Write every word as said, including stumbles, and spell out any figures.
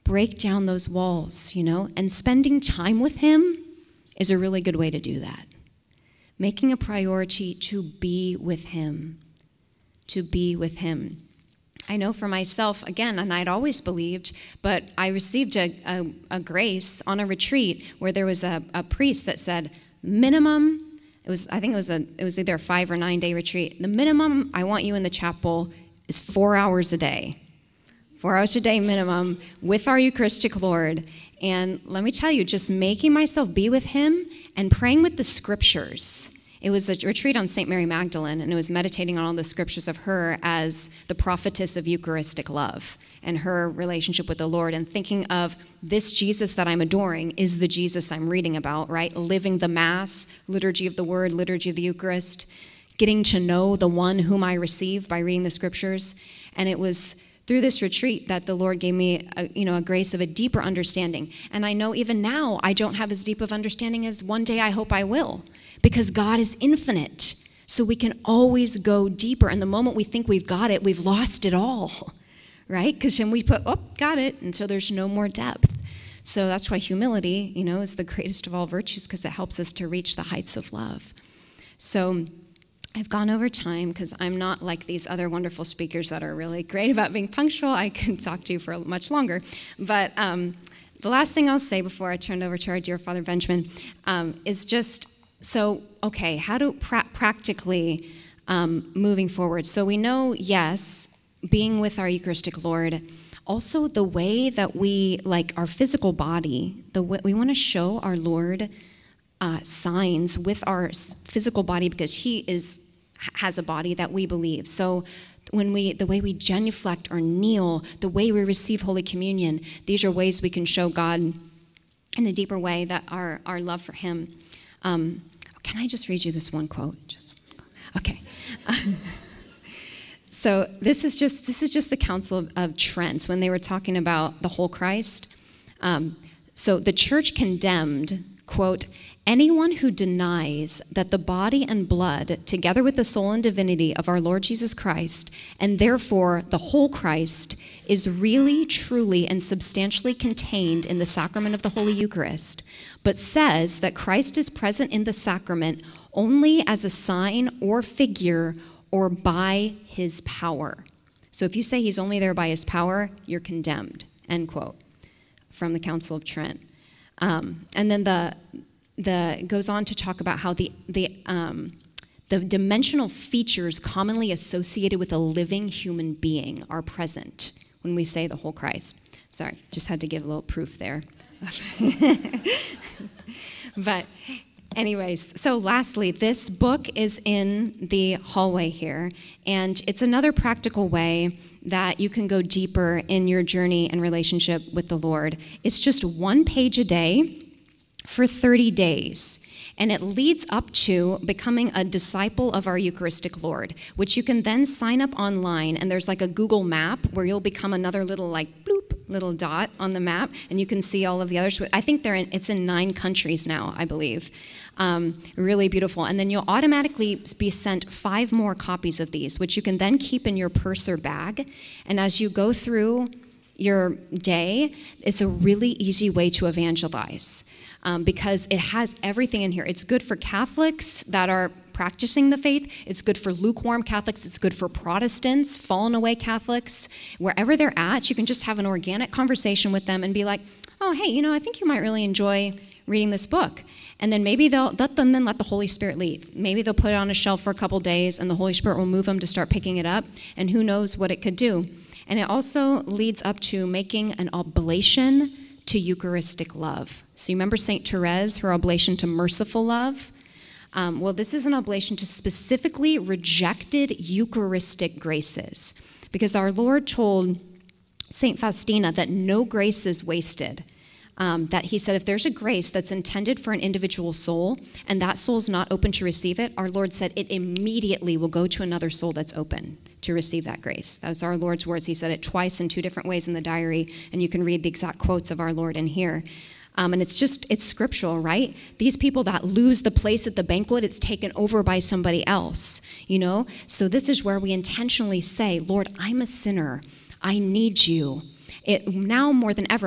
break down those walls, you know, and spending time with him is a really good way to do that. Making a priority to be with him, to be with him. I know for myself, again, and I'd always believed, but I received a, a, a grace on a retreat where there was a, a priest that said, minimum, it was, I think it was a, it was either a five or nine day retreat. The minimum I want you in the chapel is four hours a day. Four hours a day minimum with our Eucharistic Lord. And let me tell you, just making myself be with him and praying with the scriptures. It was a retreat on Saint Mary Magdalene, and it was meditating on all the scriptures of her as the prophetess of Eucharistic love and her relationship with the Lord, and thinking of this Jesus that I'm adoring is the Jesus I'm reading about, right? Living the Mass, liturgy of the Word, liturgy of the Eucharist, getting to know the one whom I receive by reading the scriptures. And it was through this retreat that the Lord gave me a, you know, a grace of a deeper understanding. And I know even now I don't have as deep of understanding as one day I hope I will, because God is infinite. So we can always go deeper. And the moment we think we've got it, we've lost it all, right? Because then we put, oh, got it, and so there's no more depth. So that's why humility, you know, is the greatest of all virtues, because it helps us to reach the heights of love. So I've gone over time because I'm not like these other wonderful speakers that are really great about being punctual. I can talk to you for much longer. But um, the last thing I'll say before I turn it over to our dear Father Benjamin um, is just, so, okay, how do pra- practically um, moving forward? So we know, yes, being with our Eucharistic Lord, also the way that we, like our physical body, the way, we want to show our Lord Uh, signs with our physical body, because he is has a body that we believe. So when we, the way we genuflect or kneel, the way we receive Holy Communion, these are ways we can show God in a deeper way that our, our love for him. Um, can I just read you this one quote? Just okay. So this is just this is just the Council of, of Trent when they were talking about the whole Christ. Um, so the church condemned, quote, anyone who denies that the body and blood, together with the soul and divinity of our Lord Jesus Christ, and therefore the whole Christ, is really, truly, and substantially contained in the sacrament of the Holy Eucharist, but says that Christ is present in the sacrament only as a sign or figure or by his power. So if you say he's only there by his power, you're condemned, end quote, from the Council of Trent. Um, and then the The, goes on to talk about how the, the, um, the dimensional features commonly associated with a living human being are present when we say the whole Christ. Sorry, just had to give a little proof there. But anyways, so lastly, this book is in the hallway here, and it's another practical way that you can go deeper in your journey and relationship with the Lord. It's just one page a day for thirty days. And it leads up to becoming a disciple of our Eucharistic Lord, which you can then sign up online. And there's like a Google map where you'll become another little like bloop, little dot on the map. And you can see all of the others. I think they're in, it's in nine countries now, I believe. Um, really beautiful. And then you'll automatically be sent five more copies of these, which you can then keep in your purse or bag. And as you go through your day, it's a really easy way to evangelize. Um, because it has everything in here. It's good for Catholics that are practicing the faith. It's good for lukewarm Catholics. It's good for Protestants, fallen away Catholics. Wherever they're at, you can just have an organic conversation with them and be like, oh, hey, you know, I think you might really enjoy reading this book. And then maybe they'll let them then let the Holy Spirit lead. Maybe they'll put it on a shelf for a couple days and the Holy Spirit will move them to start picking it up. And who knows what it could do. And it also leads up to making an oblation to Eucharistic love. So you remember Saint Therese, her oblation to merciful love? Um, well, this is an oblation to specifically rejected Eucharistic graces, because our Lord told Saint Faustina that no grace is wasted. Um, that he said if there's a grace that's intended for an individual soul and that soul's not open to receive it, our Lord said it immediately will go to another soul that's open to receive that grace. That was our Lord's words. He said it twice in two different ways in the diary, and you can read the exact quotes of our Lord in here. Um, and it's just, it's scriptural, right? These people that lose the place at the banquet, it's taken over by somebody else, you know? So this is where we intentionally say, Lord, I'm a sinner. I need you. It, now more than ever,